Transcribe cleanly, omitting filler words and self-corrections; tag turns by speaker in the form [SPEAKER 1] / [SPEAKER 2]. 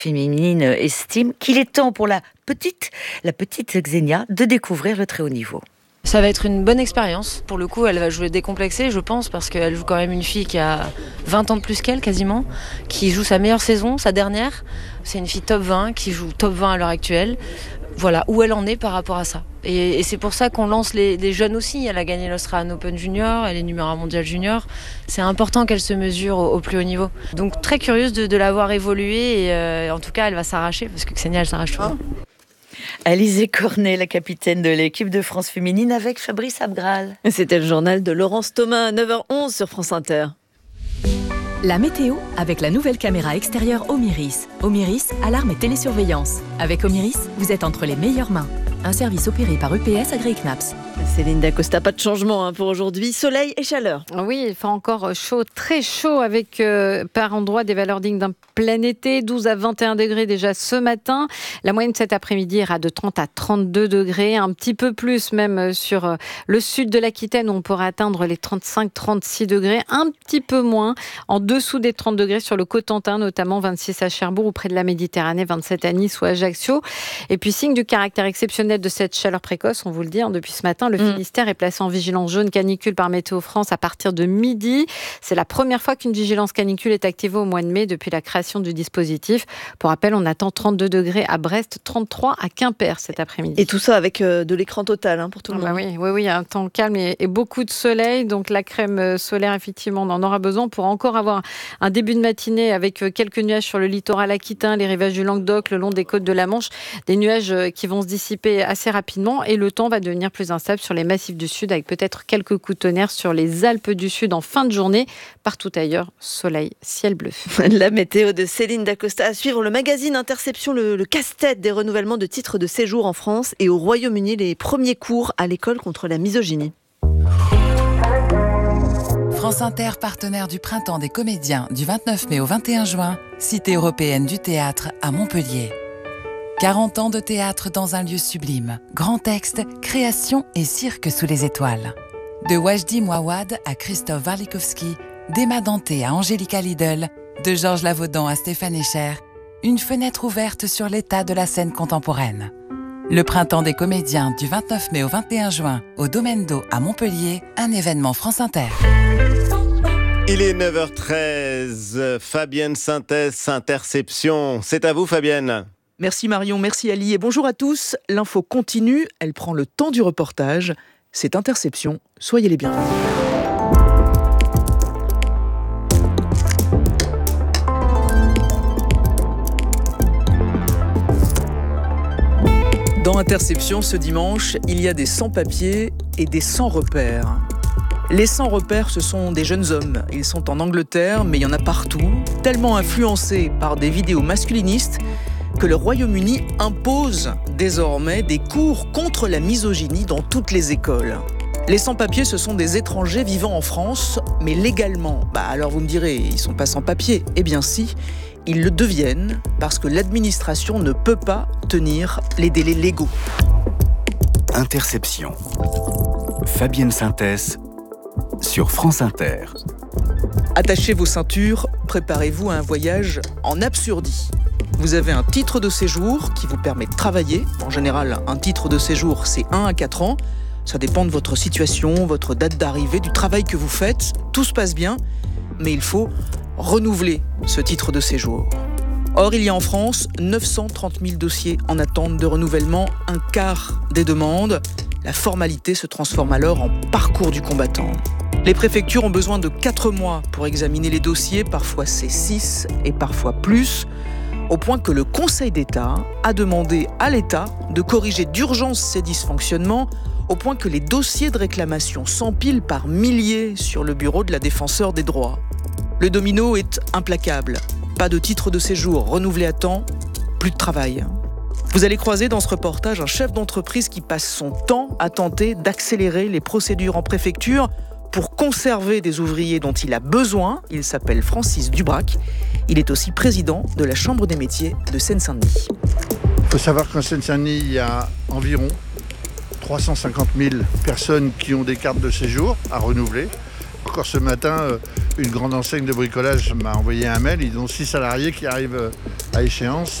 [SPEAKER 1] féminine estime qu'il est temps pour la petite Xenia de découvrir le très haut niveau.
[SPEAKER 2] Ça va être une bonne expérience. Pour le coup, elle va jouer décomplexée, je pense, parce qu'elle joue quand même une fille qui a 20 ans de plus qu'elle, quasiment, qui joue sa meilleure saison, sa dernière. C'est une fille top 20, qui joue top 20 à l'heure actuelle. Voilà, où elle en est par rapport à ça. Et c'est pour ça qu'on lance les jeunes aussi. Elle a gagné l'Australian Open Junior, elle est numéro 1 mondial junior. C'est important qu'elle se mesure au plus haut niveau. Donc très curieuse de la voir évoluer et en tout cas, elle va s'arracher, parce que Xenia, elle s'arrache toujours.
[SPEAKER 1] Alizé Cornet, la capitaine de l'équipe de France féminine avec Fabrice Abgral.
[SPEAKER 3] C'était le journal de Laurence Thomas à 9h11 sur France Inter.
[SPEAKER 4] La météo avec la nouvelle caméra extérieure Omiris. Omiris, alarme et télésurveillance. Avec Omiris, vous êtes entre les meilleures mains. Un service opéré par EPS Agri-Knaps.
[SPEAKER 3] Céline Dacosta, pas de changement pour aujourd'hui. Soleil et chaleur.
[SPEAKER 5] Oui, il fait encore chaud, très chaud, avec par endroits des valeurs dignes d'un plein été. 12 à 21 degrés déjà ce matin. La moyenne cet après-midi ira de 30 à 32 degrés. Un petit peu plus même sur le sud de l'Aquitaine, où on pourra atteindre les 35-36 degrés. Un petit peu moins en dessous des 30 degrés sur le Cotentin, notamment 26 à Cherbourg ou près de la Méditerranée, 27 à Nice ou à Ajaccio. Et puis, signe du caractère exceptionnel de cette chaleur précoce, on vous le dit depuis ce matin, le Finistère est placé en vigilance jaune canicule par Météo France à partir de midi. C'est la première fois qu'une vigilance canicule est activée au mois de mai depuis la création du dispositif. Pour rappel, on attend 32 degrés à Brest, 33 à Quimper cet après-midi.
[SPEAKER 3] Et tout ça avec de l'écran total pour tout le monde.
[SPEAKER 5] Oui, un temps calme et beaucoup de soleil. Donc la crème solaire, effectivement, on en aura besoin pour encore avoir un début de matinée avec quelques nuages sur le littoral aquitain, les rivages du Languedoc, le long des côtes de la Manche. Des nuages qui vont se dissiper assez rapidement et le temps va devenir plus instable sur les massifs du Sud, avec peut-être quelques coups de tonnerre sur les Alpes du Sud en fin de journée. Partout ailleurs, soleil, ciel bleu.
[SPEAKER 3] La météo de Céline Dacosta. À suivre le magazine Interception, le casse-tête des renouvellements de titres de séjour en France, et au Royaume-Uni, les premiers cours à l'école contre la misogynie.
[SPEAKER 6] France Inter, partenaire du Printemps des comédiens du 29 mai au 21 juin, Cité européenne du théâtre à Montpellier. 40 ans de théâtre dans un lieu sublime. Grand texte, création et cirque sous les étoiles. De Wajdi Mouawad à Christophe Warlikowski, d'Emma Danté à Angélica Lidl, de Georges Lavaudan à Stéphane Echer, une fenêtre ouverte sur l'état de la scène contemporaine. Le Printemps des comédiens du 29 mai au 21 juin au Domaine d'Eau à Montpellier, un événement France Inter.
[SPEAKER 7] Il est 9h13, Fabienne Synthèse, Interception. C'est à vous, Fabienne.
[SPEAKER 8] Merci Marion, merci Ali et bonjour à tous. L'info continue, elle prend le temps du reportage. C'est Interception, soyez les bienvenus. Dans Interception, ce dimanche, il y a des sans-papiers et des sans-repères. Les sans-repères, ce sont des jeunes hommes. Ils sont en Angleterre, mais il y en a partout, tellement influencés par des vidéos masculinistes que le Royaume-Uni impose désormais des cours contre la misogynie dans toutes les écoles. Les sans-papiers, ce sont des étrangers vivant en France, mais légalement. Alors vous me direz, ils ne sont pas sans-papiers. Eh bien si, ils le deviennent parce que l'administration ne peut pas tenir les délais légaux.
[SPEAKER 9] Interception. Fabienne Synthèse sur France Inter.
[SPEAKER 8] Attachez vos ceintures, préparez-vous à un voyage en Absurdie. Vous avez un titre de séjour qui vous permet de travailler. En général, un titre de séjour, c'est 1 à 4 ans. Ça dépend de votre situation, votre date d'arrivée, du travail que vous faites. Tout se passe bien, mais il faut renouveler ce titre de séjour. Or, il y a en France 930 000 dossiers en attente de renouvellement, un quart des demandes. La formalité se transforme alors en parcours du combattant. Les préfectures ont besoin de 4 mois pour examiner les dossiers, parfois c'est 6 et parfois plus, au point que le Conseil d'État a demandé à l'État de corriger d'urgence ces dysfonctionnements, au point que les dossiers de réclamation s'empilent par milliers sur le bureau de la défenseure des droits. Le domino est implacable. Pas de titre de séjour renouvelé à temps, plus de travail. Vous allez croiser dans ce reportage un chef d'entreprise qui passe son temps à tenter d'accélérer les procédures en préfecture pour conserver des ouvriers dont il a besoin. Il s'appelle Francis Dubrac. Il est aussi président de la Chambre des métiers de Seine-Saint-Denis.
[SPEAKER 10] Il faut savoir qu'en Seine-Saint-Denis, il y a environ 350 000 personnes qui ont des cartes de séjour à renouveler. Encore ce matin, une grande enseigne de bricolage m'a envoyé un mail. Ils ont 6 salariés qui arrivent à échéance